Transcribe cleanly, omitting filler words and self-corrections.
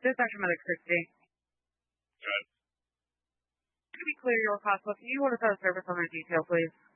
This is Dr. Mother Christie. Good. To be clear, your hospital, can you order that service on their detail, please?